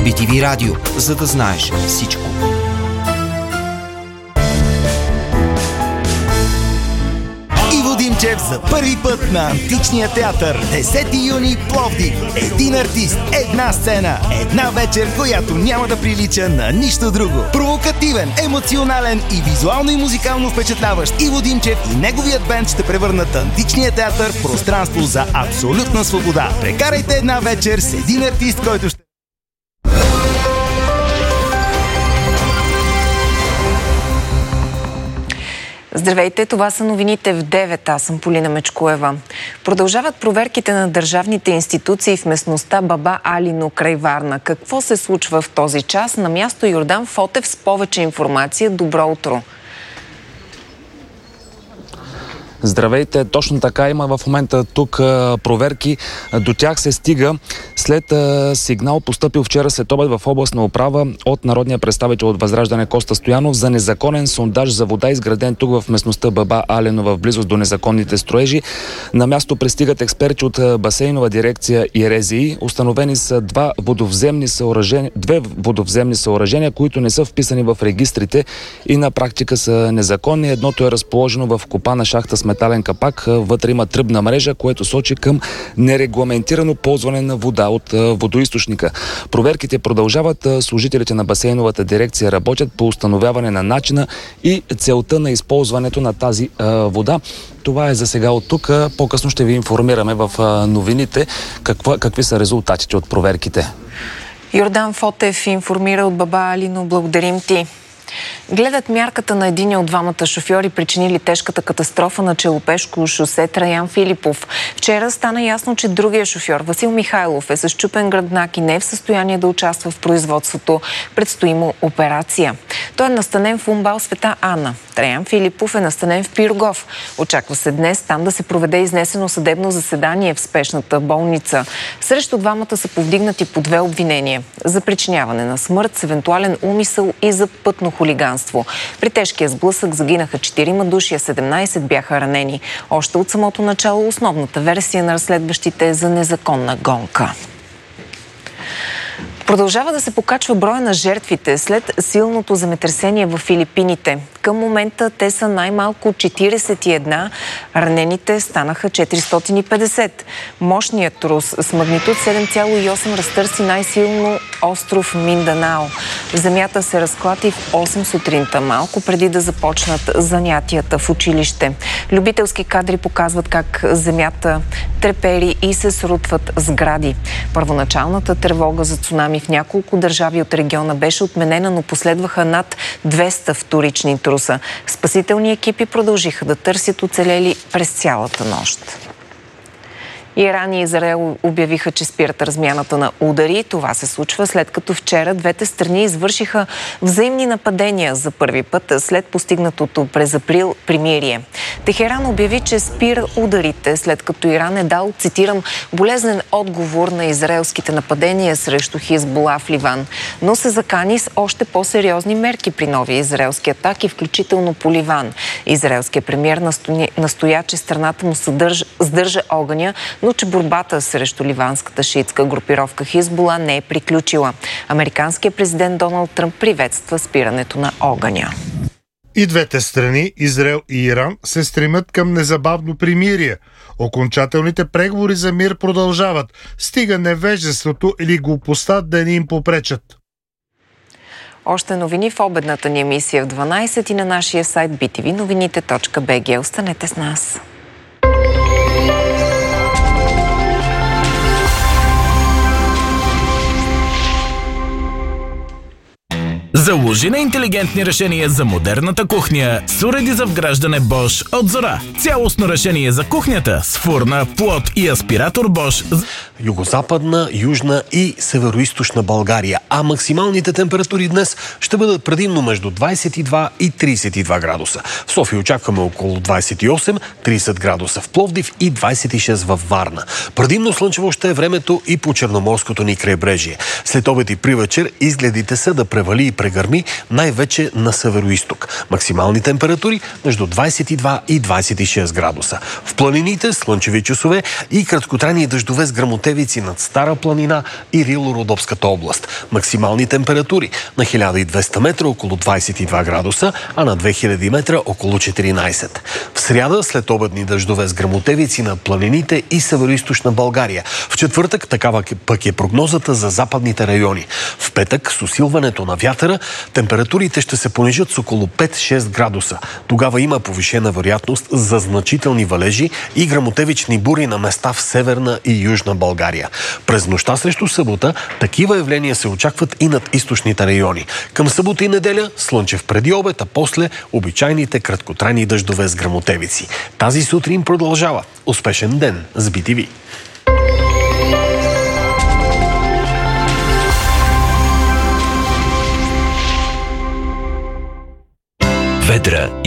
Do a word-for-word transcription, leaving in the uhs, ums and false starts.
Би Ти Ви Радио, за да знаеш всичко. Иво Димчев за първи път на Античния театър. десети юни, Пловдив. Един артист, една сцена, една вечер, която няма да прилича на нищо друго. Провокативен, емоционален и визуално и музикално впечатляващ Иво Димчев и неговият бенд ще превърнат Античния театър в пространство за абсолютна свобода. Прекарайте една вечер с един артист, който ще... Здравейте, това са новините в девет. Аз съм Полина Мечкоева. Продължават проверките на държавните институции в местността Баба Алино край Варна. Какво се случва в този час? На място Йордан Фотев с повече информация. Добро утро! Здравейте, точно така, има в момента тук а, проверки. До тях се стига след а, сигнал, постъпил вчера след обед в областна управа от народния представител от Възраждане Коста Стоянов за незаконен сондаж за вода, изграден тук в местността Баба Алено в близост до незаконните строежи. На място пристигат експерти от басейнова дирекция и РЗИ. Установени са два водовземни съоръжения, две водовземни съоръжения, които не са вписани в регистрите и на практика са незаконни. Едното е разположено в копана шахта с метален капак. Вътре има тръбна мрежа, което сочи към нерегламентирано ползване на вода от водоизточника. Проверките продължават. Служителите на басейновата дирекция работят по установяване на начина и целта на използването на тази а, вода. Това е за сега от тук. По-късно ще ви информираме в а, новините каква, какви са резултатите от проверките. Йордан Фотев информира от Баба Алино. Благодарим ти. Гледат мярката на единия от двамата шофьори, причинили тежката катастрофа на Челопешко шосе Траян Филипов. Вчера стана ясно, че другия шофьор, Васил Михайлов, е с счупен гръбнак и не е в състояние да участва в производството. Предстои му операция. Той е настанен в УМБАЛ Света Анна. Траян Филипов е настанен в Пирогов. Очаква се днес там да се проведе изнесено съдебно заседание в спешната болница. Срещу двамата са повдигнати по две обвинения. За причиняване на смърт с евентуален умисъл и за пътно хулиганство. При тежкия сблъсък загинаха четирима души, а седемнайсет бяха ранени. Още от самото начало основната версия на разследващите е за незаконна гонка. Продължава да се покачва броя на жертвите след силното земетресение в Филипините. Към момента те са най-малко четирийсет и една, ранените станаха четиристотин и петдесет. Мощният трус с магнитуд седем цяло и осем разтърси най-силно остров Минданао. Земята се разклати в осем сутринта, малко преди да започнат занятията в училище. Любителски кадри показват как земята трепери и се срутват сгради. Първоначалната тревога за цунами в няколко държави от региона беше отменена, но последваха над двеста вторични труса. Спасителни екипи продължиха да търсят оцелели през цялата нощ. Иран и Израел обявиха, че спират размяната на удари. Това се случва след като вчера двете страни извършиха взаимни нападения за първи път след постигнатото през април примирие. Техеран обяви, че спира ударите, след като Иран е дал, цитирам, болезнен отговор на израелските нападения срещу Хизбула в Ливан, но се закани с още по-сериозни мерки при нови израелски атаки, включително по Ливан. Израелският премиер настоя, че страната му съдържа, сдържа огъня, но че борбата срещу ливанската шиитска групировка Хизбула не е приключила. Американският президент Доналд Тръмп приветства спирането на огъня. И двете страни, Израел и Иран, се стремят към незабавно примирие. Окончателните преговори за мир продължават. Стига невежеството или глупостта да не им попречат. Още новини в обедната ни емисия в дванайсет и на нашия сайт би ти ви новините точка би джи. Останете с нас. Заложи на интелигентни решения за модерната кухня с уреди за вграждане Bosch от Зора. Цялостно решение за кухнята с фурна, плот и аспиратор Bosch. Югозападна, южна и североизточна България. А максималните температури днес ще бъдат предимно между двайсет и два и трийсет и два градуса. В София очакваме около двайсет и осем, трийсет градуса в Пловдив и двайсет и шест във Варна. Предимно слънчево ще е времето и по черноморското ни крайбрежие. След обед и привечер изгледите са да превали и прегърми, най-вече на североизток. Максимални температури между двадесет и два и двадесет и шест градуса. В планините слънчеви часове и краткотрайни дъждове с гръмотевици над Стара планина и Рило-Родопската област. Максимални температури на хиляда и двеста метра около двадесет и два градуса, а на две хиляди метра около четиринадесет. В сряда след обедни дъждове с гръмотевици на планините и североизточна България. В четвъртък такава пък е прогнозата за западните райони. В петък с усилването на вятъра температурите ще се понижат с около пет-шест градуса. Тогава има повишена вероятност за значителни валежи и гръмотевични бури на места в северна и южна България. През нощта срещу събота такива явления се очакват и над източните райони. Към събота и неделя слънчев преди обед, а после обичайните краткотрайни дъждове с гръмотевици. Тази сутрин продължава. Успешен ден с Би Ти Ви! Ведра